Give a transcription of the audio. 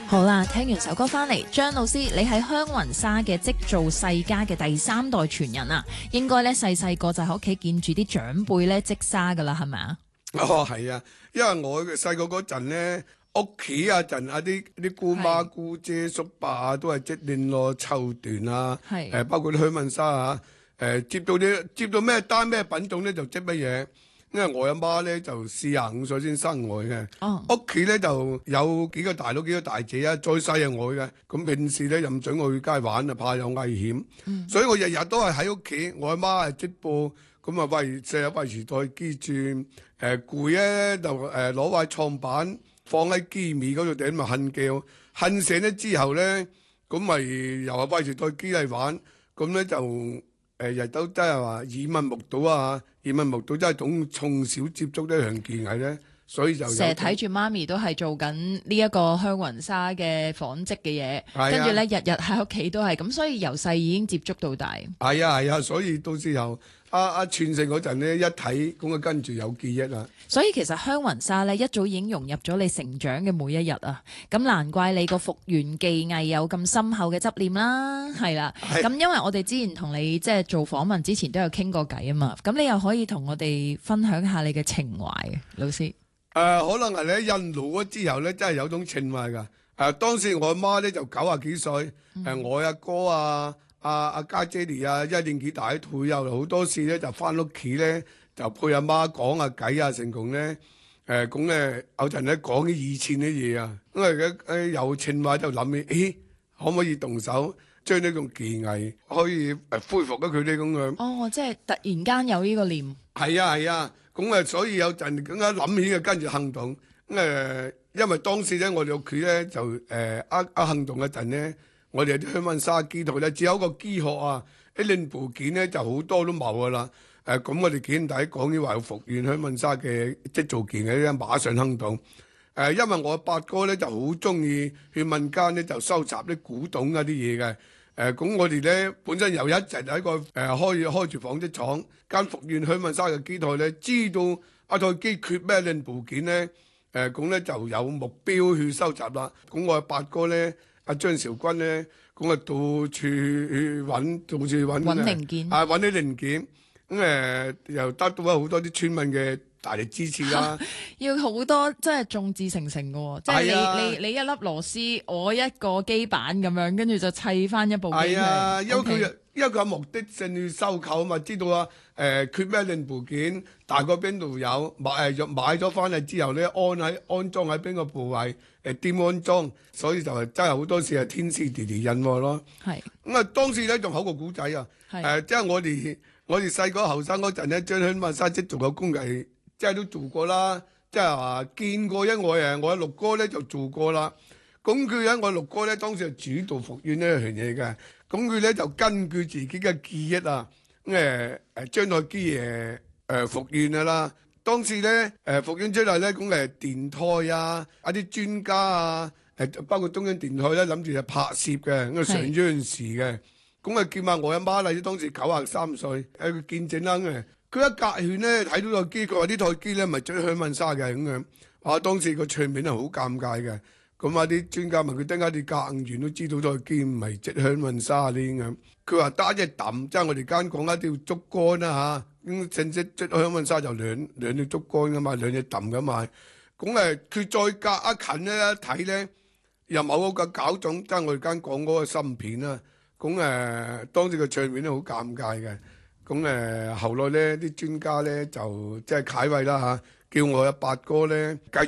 好啦，聽完首歌翻嚟，張老師，你係香雲紗嘅織造世家嘅第3代傳人啊，應該咧細個就喺屋企見住啲長輩咧織紗噶啦，係咪啊？ 哦，係啊，因為我細個嗰陣咧，屋企啲姑媽姑姐叔伯啊，都係織鏈羅綢緞啊，包括啲香雲紗啊，接到咩單咩品種咧就織乜嘢。因為我阿媽咧就45歲先生我嘅，屋企咧就有幾個大佬幾個大姐啊，再細係我嘅，咁平時咧又唔准我去街玩啊，怕有危險，所以我日日都係喺屋企。我阿媽係織布，咁啊餵時代機轉，攰咧就攞塊創板放喺機尾嗰度頂咪瞓覺，瞓醒咗之後咧，咁咪又係餵時代機嚟玩，咁咧就。日都真係話耳聞目睹啊！耳聞目睹真係從小接觸呢樣技藝咧，所以就成日睇住媽咪都係做緊呢一個香雲紗嘅紡織嘅嘢，跟住咧日日喺屋企都係咁，所以由細已經接觸到大。 係啊，所以到時候傳承嗰陣咧一睇，咁啊跟住有記憶啦。 所以其實香雲紗咧一早已經融入咗你成長嘅每一日啊！咁難怪你個復原技藝有咁深厚嘅執念啦，係啦。咁因為我哋之前同你即係做訪問之前都有傾過偈啊嘛，咁你又可以同我哋分享下你嘅情懷嘅，老師。 可能係咧印老咗之後咧，真係有種情懷㗎。當時我阿媽咧就90幾歲，我阿哥啊、阿家姐哋啊，一年紀大退休，好多時咧就翻屋企咧就陪阿媽講下偈啊，成共咧咁咧有陣咧講啲以前啲嘢啊，因為有情懷就諗起，可唔可以動手將呢種技藝可以恢復咗佢哋咁樣？ 哦，即係突然間有呢個念。 係啊。咁所以有陣更加諗起嘅跟住行動。因為當時咧，我哋屋企咧就行動嗰陣咧，我哋啲香雲紗機台咧只有一個機殼啊，啲零部件咧就好多都冇噶啦。咁我哋幾兄弟講啲話要復原香雲紗嘅織造技藝咧，馬上行動。因為我八哥咧就好中意去民間咧就收集啲古董嗰啲嘢嘅。咁我哋咧本身又一直喺個開住紡織廠，間復原香雲紗嘅機台咧，知道台機缺咩零部件咧，咁咧就有目標去收集啦。咁我八哥咧，阿張兆軍咧，咁到處去揾零件， 揾啲零件，咁又得到好多啲村民嘅大力支持啦。 要好多真係眾志成城嘅喎，即係你一粒螺絲，我一個機板咁樣，跟住就砌翻一部機。 係啊，因為佢有目的性要收購啊嘛，知道啊缺咩零部件，大概邊度有買咗翻嚟之後咧，安裝喺邊個部位，點安裝，所以就係真係好多時係天時地利人和咯。 係咁啊，當時咧仲好個古仔啊，即係我哋細個後生嗰陣咧，將香雲紗織做嘅工藝，即係都做過啦。即係話見過，因為我六哥咧就做過啦。咁佢喺我六哥咧當時係主導復原呢一樣嘢嘅。咁佢咧就根據自己嘅記憶啊，將台機復原㗎啦。當時咧復原出嚟咧，咁電台啊，一啲專家啊，包括中央電台咧諗住係拍攝嘅，咁上央視嘅。咁叫埋我阿媽啦，當時93歲，佢見證啦。佢一隔圈咧睇到個機，佢話呢台機咧咪織香雲紗嘅咁樣。當時個場面係好尷尬嘅。咁啲專家問佢點解啲隔硬員都知道台機唔係織香雲紗啲咁。佢話打隻揼，即係我哋間講一定要竹竿啦嚇。咁正式織香雲紗就兩隻竹竿噶嘛，兩隻揼噶嘛。咁佢再隔一近咧一睇咧，又冇嗰個搞種，即係我哋間講嗰個芯片啦。咁當時個場面都好尷尬嘅。咁後來咧啲專家咧就即係啟位啦嚇，叫我阿八哥咧繼續